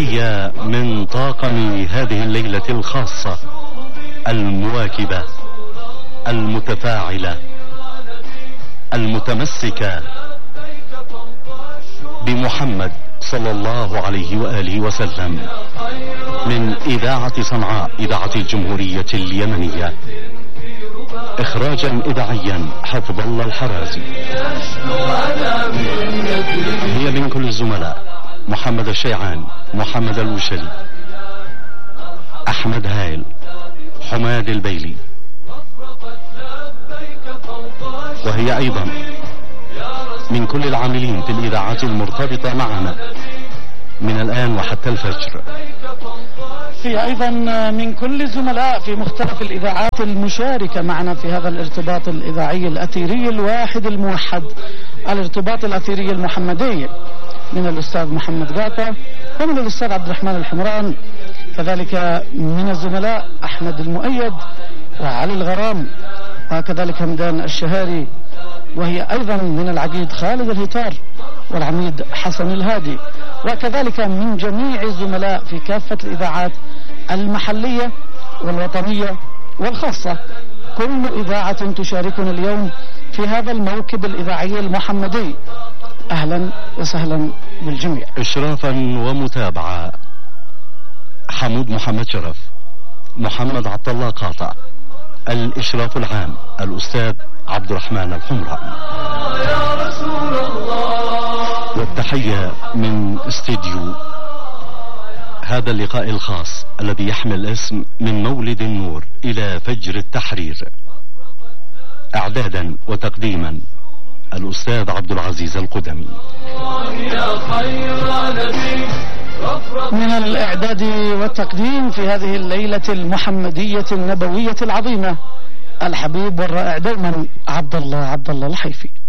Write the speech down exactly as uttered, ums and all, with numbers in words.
تحية من طاقم هذه الليلة الخاصة المواكبة المتفاعلة المتمسكة بمحمد صلى الله عليه وآله وسلم، من إذاعة صنعاء إذاعة الجمهورية اليمنية. إخراجا إذاعيا حفظ الله الحرازي. هي من كل الزملاء: محمد الشيعان، محمد الوشلي، أحمد هايل، حماد البيلي. وهي أيضا من كل العاملين في الإذاعات المرتبطة معنا من الآن وحتى الفجر. هي أيضا من كل الزملاء في مختلف الإذاعات المشاركة معنا في هذا الارتباط الإذاعي الأثيري الواحد الموحد، الارتباط الأثيري المحمدي، من الأستاذ محمد قاطع ومن الأستاذ عبد الرحمن الحمران، كذلك من الزملاء أحمد المؤيد وعلي الغرام، وكذلك همدان الشهاري، وهي أيضا من العقيد خالد الهتار والعميد حسن الهادي، وكذلك من جميع الزملاء في كافة الإذاعات المحلية والوطنية والخاصة. كل إذاعة تشاركنا اليوم في هذا الموكب الإذاعي المحمدي. أهلا وسهلا بالجميع. إشرافا ومتابعة: حمود محمد شرف، محمد عبد الله قاطع. الإشراف العام الأستاذ عبد الرحمن الحمران. والتحية من استديو هذا اللقاء الخاص الذي يحمل اسم من مولد النور إلى فجر التحرير. إعدادا وتقديما الأستاذ عبد العزيز القدمي. من الإعداد والتقديم في هذه الليلة المحمدية النبوية العظيمة الحبيب والرائع دوما عبد الله عبد الله الحيفي.